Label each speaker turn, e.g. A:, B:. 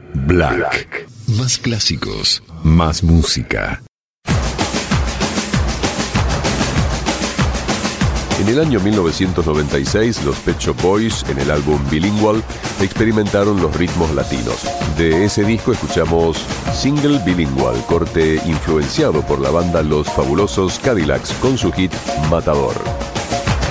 A: Black. Más clásicos, más música.
B: En el año 1996, los Pet Shop Boys, en el álbum Bilingual, experimentaron los ritmos latinos. De ese disco escuchamos Single Bilingual, corte influenciado por la banda Los Fabulosos Cadillacs con su hit Matador.